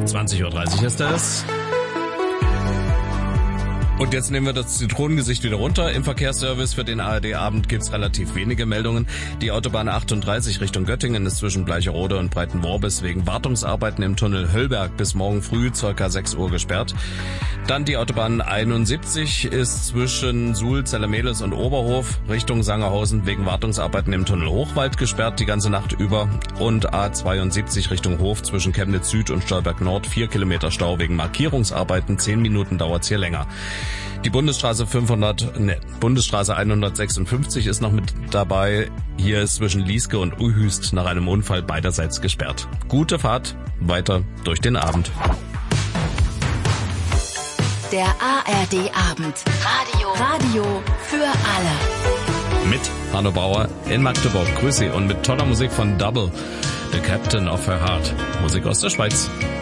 20:30 Uhr ist es. Und jetzt nehmen wir das Zitronengesicht wieder runter. Im Verkehrsservice für den ARD-Abend gibt's relativ wenige Meldungen. Die Autobahn 38 Richtung Göttingen ist zwischen Bleicherode und Breitenworbis wegen Wartungsarbeiten im Tunnel Höllberg bis morgen früh ca. 6 Uhr gesperrt. Dann die Autobahn 71 ist zwischen Suhl, Zellermehlis und Oberhof Richtung Sangerhausen wegen Wartungsarbeiten im Tunnel Hochwald gesperrt die ganze Nacht über. Und A72 Richtung Hof zwischen Chemnitz Süd und Stolberg Nord 4 Kilometer Stau wegen Markierungsarbeiten. 10 Minuten dauert's hier länger. Die Bundesstraße 156 ist noch mit dabei. Hier ist zwischen Lieske und Uhüst nach einem Unfall beiderseits gesperrt. Gute Fahrt weiter durch den Abend. Der ARD-Abend. Radio für alle. Mit Hanno Bauer in Magdeburg. Grüß Sie und mit toller Musik von Double, The Captain of Her Heart. Musik aus der Schweiz.